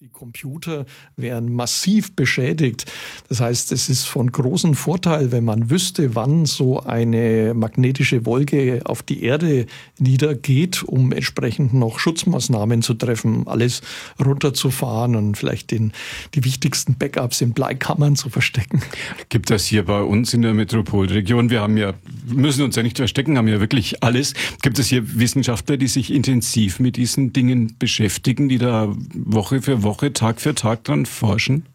Die Computer wären massiv beschädigt. Das heißt, es ist von großem Vorteil, wenn man wüsste, wann so eine magnetische Wolke auf die Erde niedergeht, um entsprechend noch Schutzmaßnahmen zu treffen, alles runterzufahren und vielleicht die wichtigsten Backups in Bleikammern zu verstecken. Gibt das hier bei uns in der Metropolregion? Wir müssen uns ja nicht verstecken, haben ja wirklich alles. Gibt es hier Wissenschaftler, die sich intensiv mit diesen Dingen beschäftigen, die da Woche für Woche, Tag für Tag dran forschen?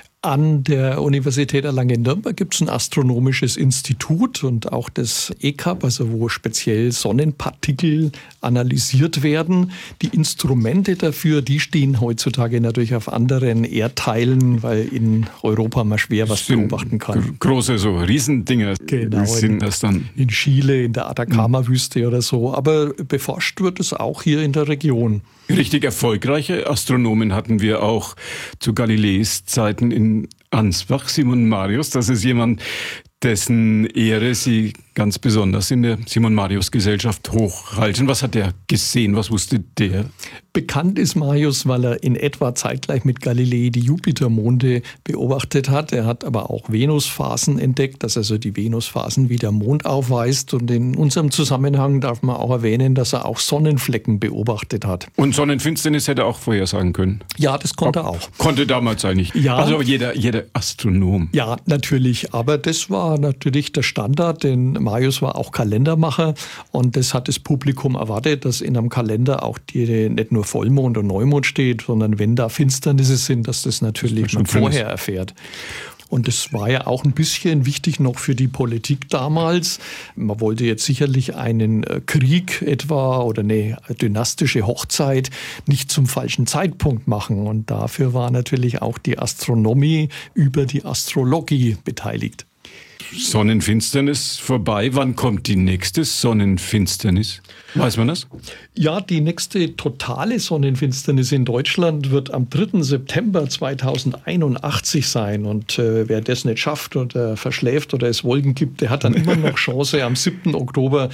An der Universität Erlangen-Nürnberg gibt es ein astronomisches Institut und auch das ECAP, also wo speziell Sonnenpartikel analysiert werden. Die Instrumente dafür, die stehen heutzutage natürlich auf anderen Erdteilen, weil in Europa man schwer was beobachten kann. Große, so Riesendinger sind das dann. In Chile, in der Atacama-Wüste oder so. Aber beforscht wird es auch hier in der Region. Richtig erfolgreiche Astronomen hatten wir auch zu Galileis Zeiten in Ansbach. Simon Marius, das ist jemand, dessen Ehre Sie ganz besonders in der Simon-Marius-Gesellschaft hochhalten. Was hat er gesehen? Was wusste der? Bekannt ist Marius, weil er in etwa zeitgleich mit Galilei die Jupitermonde beobachtet hat. Er hat aber auch Venusphasen entdeckt, dass also die Venusphasen wie der Mond aufweist. Und in unserem Zusammenhang darf man auch erwähnen, dass er auch Sonnenflecken beobachtet hat. Und Sonnenfinsternis hätte er auch vorhersagen können? Ja, das konnte er auch. Konnte damals eigentlich. Ja. Also jeder Astronom. Ja, natürlich. Aber das war natürlich der Standard, denn Marius war auch Kalendermacher und das hat das Publikum erwartet, dass in einem Kalender auch nicht nur Vollmond und Neumond steht, sondern wenn da Finsternisse sind, dass das natürlich man vorher erfährt. Und das war ja auch ein bisschen wichtig noch für die Politik damals. Man wollte jetzt sicherlich einen Krieg etwa oder eine dynastische Hochzeit nicht zum falschen Zeitpunkt machen. Und dafür war natürlich auch die Astronomie über die Astrologie beteiligt. Sonnenfinsternis vorbei. Wann kommt die nächste Sonnenfinsternis? Weiß man das? Ja, die nächste totale Sonnenfinsternis in Deutschland wird am 3. September 2081 sein. Und wer das nicht schafft oder verschläft oder es Wolken gibt, der hat dann immer noch Chance am 7. Oktober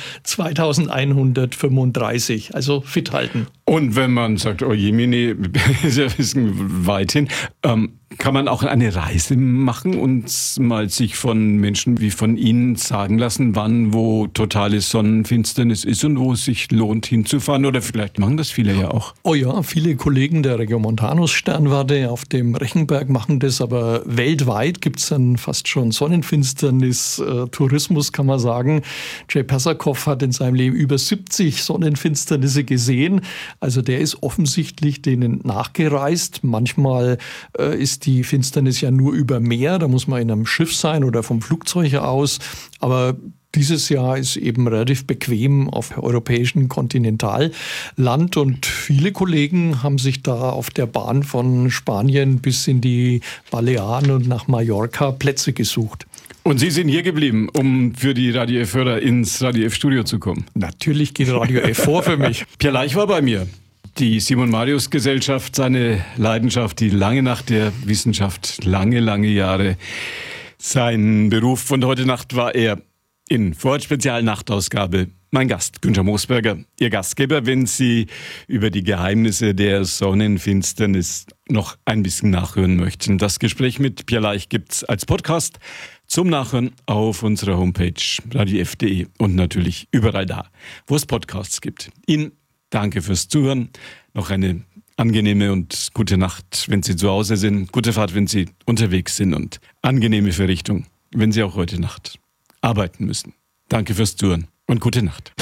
2135. Also fit halten. Und wenn man sagt, oh Jemini, ist ja ein bisschen weit hin, kann man auch eine Reise machen und mal sich von Menschen wie von Ihnen sagen lassen, wann wo totale Sonnenfinsternis ist und wo es sich lohnt hinzufahren? Oder vielleicht machen das viele ja auch. Oh ja, viele Kollegen der Regiomontanus-Sternwarte auf dem Rechenberg machen das, aber weltweit gibt es dann fast schon Sonnenfinsternis-Tourismus, kann man sagen. Jay Persakoff hat in seinem Leben über 70 Sonnenfinsternisse gesehen. Also der ist offensichtlich denen nachgereist. Manchmal ist die Finsternis ja nur über Meer, da muss man in einem Schiff sein oder vom Flugzeug aus. Aber dieses Jahr ist eben relativ bequem auf europäischem Kontinentalland und viele Kollegen haben sich da auf der Bahn von Spanien bis in die Balearen und nach Mallorca Plätze gesucht. Und Sie sind hier geblieben, um für die Radio F-Hörer ins Radio F-Studio zu kommen? Natürlich geht Radio F vor für mich. Pierre Leich war bei mir. Die Simon-Marius-Gesellschaft, seine Leidenschaft, die lange Nacht der Wissenschaft, lange, lange Jahre sein Beruf. Und heute Nacht war er in Vorort-Spezial-Nachtausgabe mein Gast, Günther Moosberger, Ihr Gastgeber, wenn Sie über die Geheimnisse der Sonnenfinsternis noch ein bisschen nachhören möchten. Das Gespräch mit Pierre Leich gibt's als Podcast zum Nachhören auf unserer Homepage radiof.de und natürlich überall da, wo es Podcasts gibt. Ihnen danke fürs Zuhören. Noch eine angenehme und gute Nacht, wenn Sie zu Hause sind. Gute Fahrt, wenn Sie unterwegs sind und angenehme Verrichtung, wenn Sie auch heute Nacht arbeiten müssen. Danke fürs Zuhören und gute Nacht.